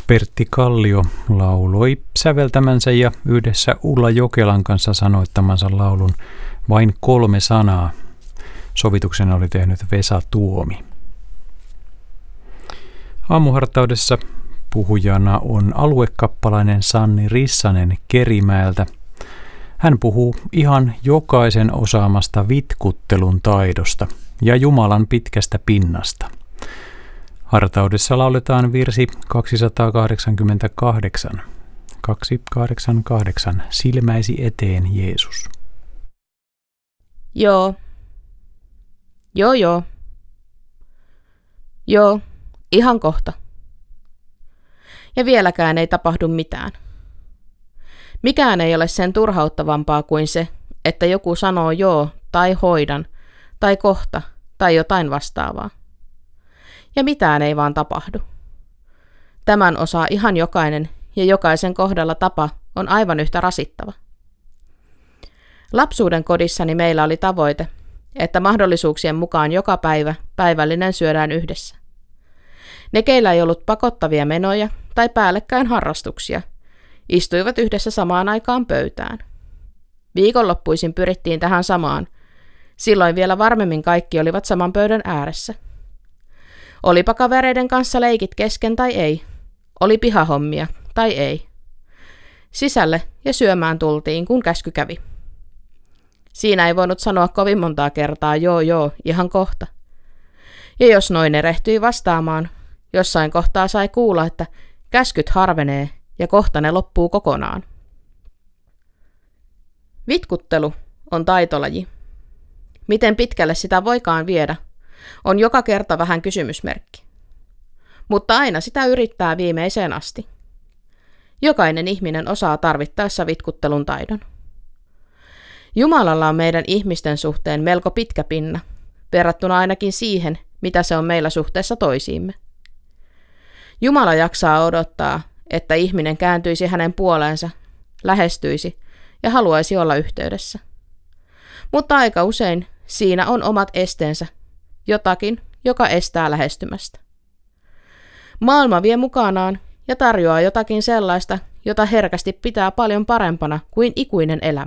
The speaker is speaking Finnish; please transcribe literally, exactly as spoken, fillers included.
Pertti Kallio lauloi säveltämänsä ja yhdessä Ulla Jokelan kanssa sanoittamansa laulun Vain kolme sanaa. Sovituksen oli tehnyt Vesa Tuomi. Aamuhartaudessa puhujana on aluekappalainen Sanni Rissanen Kerimäeltä. Hän puhuu ihan jokaisen osaamasta vitkuttelun taidosta ja Jumalan pitkästä pinnasta. Hartaudessa lauletaan virsi kaksisataakahdeksankymmentäkahdeksan. kaksisataakahdeksankymmentäkahdeksan. Silmäisi eteen Jeesus. Joo. Joo, joo. Joo, ihan kohta. Ja vieläkään ei tapahdu mitään. Mikään ei ole sen turhauttavampaa kuin se, että joku sanoo joo tai hoidan tai kohta tai jotain vastaavaa. Ja mitään ei vaan tapahdu. Tämän osaa ihan jokainen ja jokaisen kohdalla tapa on aivan yhtä rasittava. Lapsuuden kodissani meillä oli tavoite, että mahdollisuuksien mukaan joka päivä päivällinen syödään yhdessä. Ne, keillä ei ollut pakottavia menoja tai päällekkäin harrastuksia, istuivat yhdessä samaan aikaan pöytään. Viikonloppuisin pyrittiin tähän samaan. Silloin vielä varmemmin kaikki olivat saman pöydän ääressä. Olipa kavereiden kanssa leikit kesken tai ei, oli pihahommia tai ei. Sisälle ja syömään tultiin, kun käsky kävi. Siinä ei voinut sanoa kovin montaa kertaa joo joo, ihan kohta. Ja jos noin erehtyi vastaamaan, jossain kohtaa sai kuulla, että käskyt harvenee ja kohta ne loppuu kokonaan. Vitkuttelu on taitolaji. Miten pitkälle sitä voikaan viedä, on joka kerta vähän kysymysmerkki. Mutta aina sitä yrittää viimeiseen asti. Jokainen ihminen osaa tarvittaessa vitkuttelun taidon. Jumalalla on meidän ihmisten suhteen melko pitkä pinna, verrattuna ainakin siihen, mitä se on meillä suhteessa toisiimme. Jumala jaksaa odottaa, että ihminen kääntyisi hänen puoleensa, lähestyisi ja haluaisi olla yhteydessä. Mutta aika usein siinä on omat esteensä, jotakin, joka estää lähestymästä. Maailma vie mukanaan ja tarjoaa jotakin sellaista, jota herkästi pitää paljon parempana kuin ikuinen elämä.